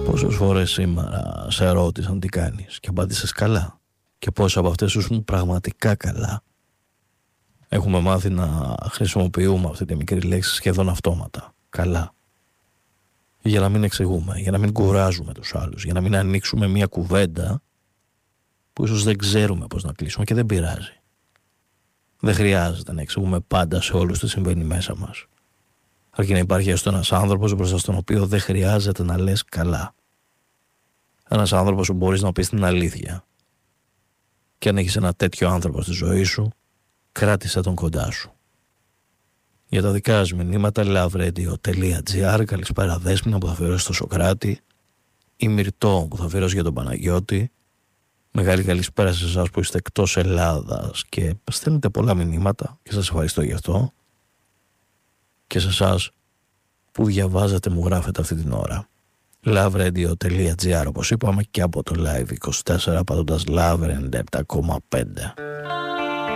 Πόσες φορές σήμερα σε ρώτησαν τι κάνεις και απάντησες καλά? Και πόσες από αυτές ήσουν πραγματικά καλά? Έχουμε μάθει να χρησιμοποιούμε αυτή τη μικρή λέξη σχεδόν αυτόματα. Καλά. Για να μην εξηγούμε, για να μην κουράζουμε τους άλλους, για να μην ανοίξουμε μια κουβέντα που ίσως δεν ξέρουμε πώς να κλείσουμε και δεν πειράζει. Δεν χρειάζεται να εξηγούμε πάντα σε όλους τι συμβαίνει μέσα μας. Αρκεί να υπάρχει έστω ένας άνθρωπος μπροστά στον οποίο δεν χρειάζεται να λες καλά. Ένας άνθρωπος που μπορείς να πεις την αλήθεια. Και αν έχεις ένα τέτοιο άνθρωπο στη ζωή σου, κράτησε τον κοντά σου. Για τα δικά σου μηνύματα lovrradio.gr. Καλησπέρα Δέσποινα που θα αφιερώσει στο Σοκράτη, η Μυρτώ που θα αφιερώσει για τον Παναγιώτη. Μεγάλη καλησπέρα σε εσάς που είστε εκτός Ελλάδας και στέλνετε πολλά μηνύματα και σας ευχαριστώ γι' αυτό. Και σε εσάς που διαβάζετε μου γράφετε αυτή την ώρα. lovrradio.gr όπως είπαμε και από το live 24 πατώντας Love 97,5.